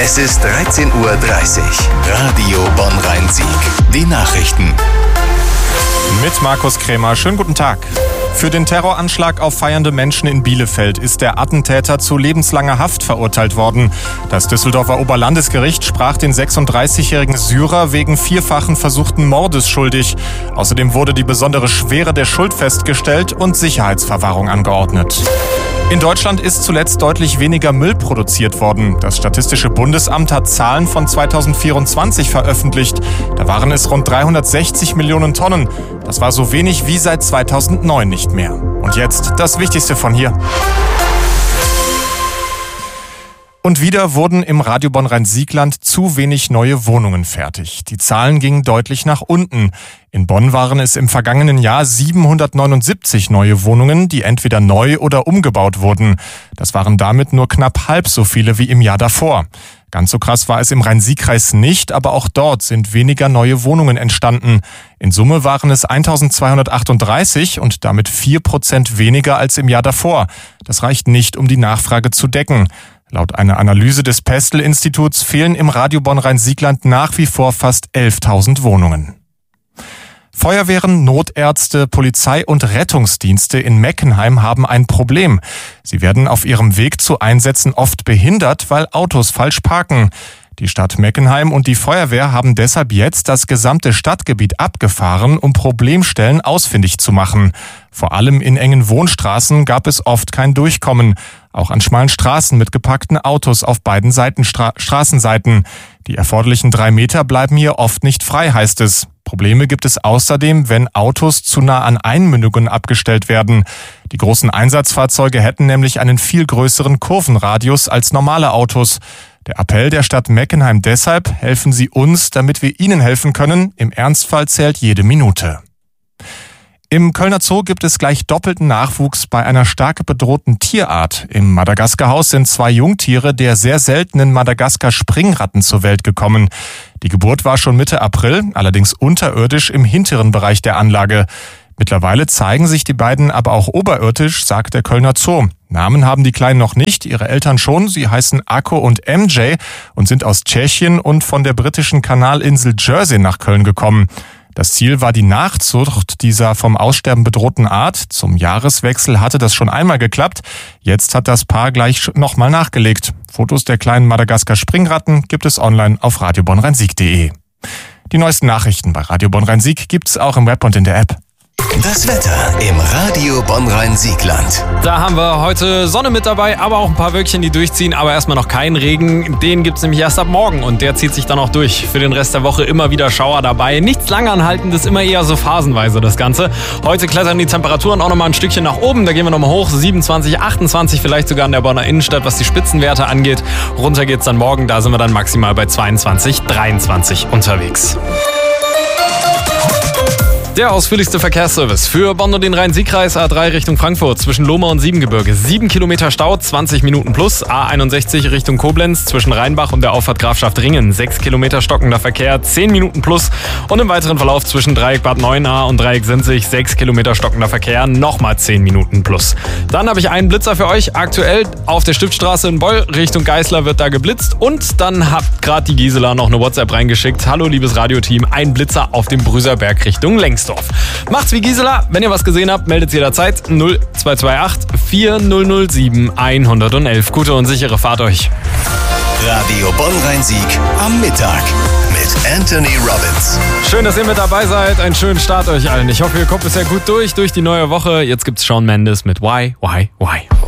Es ist 13:30 Uhr. Radio Bonn-Rhein-Sieg. Die Nachrichten. Mit Markus Krämer. Schönen guten Tag. Für den Terroranschlag auf feiernde Menschen in Bielefeld ist der Attentäter zu lebenslanger Haft verurteilt worden. Das Düsseldorfer Oberlandesgericht sprach den 36-jährigen Syrer wegen vierfachen versuchten Mordes schuldig. Außerdem wurde die besondere Schwere der Schuld festgestellt und Sicherheitsverwahrung angeordnet. In Deutschland ist zuletzt deutlich weniger Müll produziert worden. Das Statistische Bundesamt hat Zahlen von 2024 veröffentlicht. Da waren es rund 360 Millionen Tonnen. Das war so wenig wie seit 2009 nicht mehr. Und jetzt das Wichtigste von hier. Und wieder wurden im Radio Bonn-Rhein-Siegland zu wenig neue Wohnungen fertig. Die Zahlen gingen deutlich nach unten. In Bonn waren es im vergangenen Jahr 779 neue Wohnungen, die entweder neu oder umgebaut wurden. Das waren damit nur knapp halb so viele wie im Jahr davor. Ganz so krass war es im Rhein-Sieg-Kreis nicht, aber auch dort sind weniger neue Wohnungen entstanden. In Summe waren es 1238 und damit 4% weniger als im Jahr davor. Das reicht nicht, um die Nachfrage zu decken. Laut einer Analyse des Pestel-Instituts fehlen im Radio Bonn-Rhein-Siegland nach wie vor fast 11.000 Wohnungen. Feuerwehren, Notärzte, Polizei und Rettungsdienste in Meckenheim haben ein Problem. Sie werden auf ihrem Weg zu Einsätzen oft behindert, weil Autos falsch parken. Die Stadt Meckenheim und die Feuerwehr haben deshalb jetzt das gesamte Stadtgebiet abgefahren, um Problemstellen ausfindig zu machen. Vor allem in engen Wohnstraßen gab es oft kein Durchkommen. Auch an schmalen Straßen mit geparkten Autos auf beiden Straßenseiten. Die erforderlichen 3 Meter bleiben hier oft nicht frei, heißt es. Probleme gibt es außerdem, wenn Autos zu nah an Einmündungen abgestellt werden. Die großen Einsatzfahrzeuge hätten nämlich einen viel größeren Kurvenradius als normale Autos. Der Appell der Stadt Meckenheim deshalb: helfen Sie uns, damit wir Ihnen helfen können. Im Ernstfall zählt jede Minute. Im Kölner Zoo gibt es gleich doppelten Nachwuchs bei einer stark bedrohten Tierart. Im Madagaskar-Haus sind 2 Jungtiere der sehr seltenen Madagaskar-Springratten zur Welt gekommen. Die Geburt war schon Mitte April, allerdings unterirdisch im hinteren Bereich der Anlage. Mittlerweile zeigen sich die beiden aber auch oberirdisch, sagt der Kölner Zoo. Namen haben die Kleinen noch nicht, ihre Eltern schon. Sie heißen Akko und MJ und sind aus Tschechien und von der britischen Kanalinsel Jersey nach Köln gekommen. Das Ziel war die Nachzucht dieser vom Aussterben bedrohten Art. Zum Jahreswechsel hatte das schon einmal geklappt. Jetzt hat das Paar gleich nochmal nachgelegt. Fotos der kleinen Madagaskar-Springratten gibt es online auf radiobonn-rhein-sieg.de. Die neuesten Nachrichten bei Radio Bonn-Rhein-Sieg gibt's auch im Web und in der App. Das Wetter im Radio Bonn-Rhein-Siegland. Da haben wir heute Sonne mit dabei, aber auch ein paar Wölkchen, die durchziehen, aber erstmal noch keinen Regen. Den gibt's nämlich erst ab morgen und der zieht sich dann auch durch. Für den Rest der Woche immer wieder Schauer dabei. Nichts langanhaltendes, immer eher so phasenweise das Ganze. Heute klettern die Temperaturen auch nochmal ein Stückchen nach oben. Da gehen wir nochmal hoch, 27, 28, vielleicht sogar in der Bonner Innenstadt, was die Spitzenwerte angeht. Runter geht's dann morgen, da sind wir dann maximal bei 22, 23 unterwegs. Der ausführlichste Verkehrsservice für Bonn und den Rhein-Sieg-Kreis: A3 Richtung Frankfurt zwischen Lohmar und Siebengebirge. 7 Kilometer Stau, 20 Minuten plus. A61 Richtung Koblenz zwischen Rheinbach und der Auffahrt Grafschaft Ringen. 6 Kilometer stockender Verkehr, 10 Minuten plus. Und im weiteren Verlauf zwischen Dreieck Bad Neuenahr und Dreieck Sinzig 6 Kilometer stockender Verkehr, nochmal 10 Minuten plus. Dann habe ich einen Blitzer für euch. Aktuell auf der Stiftstraße in Beul Richtung Geißler wird da geblitzt. Und dann hat gerade die Gisela noch eine WhatsApp reingeschickt. Hallo liebes Radioteam, ein Blitzer auf dem Brüserberg Richtung Längsdorf. Macht's wie Gisela, wenn ihr was gesehen habt, meldet jederzeit 0228 4007 111. Gute und sichere Fahrt euch. Radio Bonn-Rhein-Sieg am Mittag mit Anthony Robbins. Schön, dass ihr mit dabei seid. Einen schönen Start euch allen. Ich hoffe, ihr kommt bisher gut durch die neue Woche. Jetzt gibt's Shawn Mendes mit Why.